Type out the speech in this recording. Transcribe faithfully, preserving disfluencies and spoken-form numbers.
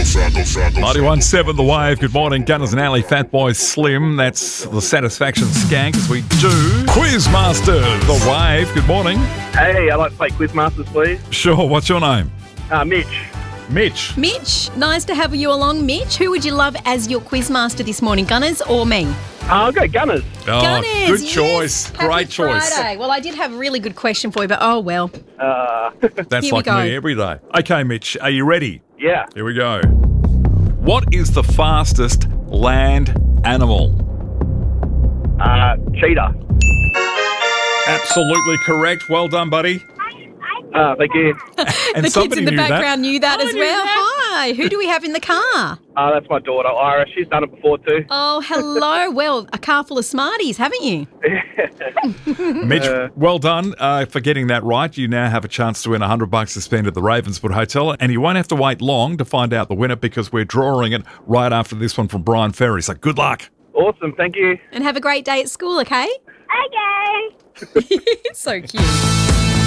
ninety-one point seven The Wave. Good morning, Gunners and Alley, Fatboy Slim. That's the Satisfaction Skank as we do Quizmaster, The Wave. Good morning. Hey, I'd like to play Quizmasters, please. Sure, what's your name? Uh, Mitch. Mitch. Mitch, nice to have you along, Mitch. Who would you love as your quizmaster this morning, Gunners or me? Uh, I'll go Gunners. Oh, Gunners, good yes. choice. Happy Great choice. Friday. Well, I did have a really good question for you, but oh well. Uh, That's Here we like go. me every day. Okay, Mitch, are you ready? yeah. Here we go. What is the fastest land animal? Uh, cheetah. Absolutely correct. Well done, buddy. Uh, thank you. And The kids somebody in the knew background that. knew that I as knew well. that. Hi, who do we have in the car? Uh, that's my daughter, Ira. She's done it before too. Oh, hello. Well, a car full of smarties, haven't you? Mitch, Uh, well done uh, for getting that right. You now have a chance to win one hundred bucks to spend at the Ravenswood Hotel, and you won't have to wait long to find out the winner because we're drawing it right after this one from Brian Ferry. So good luck. Awesome. Thank you. And have a great day at school, okay? Okay. So cute.